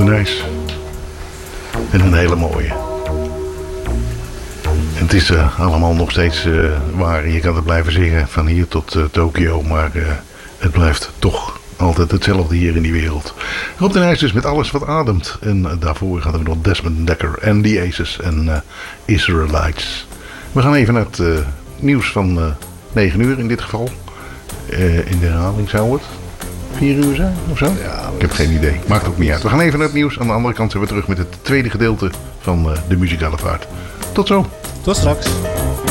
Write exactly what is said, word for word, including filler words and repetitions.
Rob de Nijs. En een hele mooie. En het is uh, allemaal nog steeds uh, waar. Je kan het blijven zingen van hier tot uh, Tokio. Maar uh, het blijft toch altijd hetzelfde hier in die wereld. Rob de Nijs dus met alles wat ademt. En uh, daarvoor hadden we nog Desmond Dekker en The Aces en uh, Israelites. We gaan even naar het uh, nieuws van uh, negen uur in dit geval. Uh, in de herhaling zou het vier uur zijn of zo? Ja, ik heb geen idee. Maakt ook niet uit. We gaan even naar het nieuws. Aan de andere kant zijn we terug met het tweede gedeelte van uh, de muzikale vaart. Tot zo. Tot straks.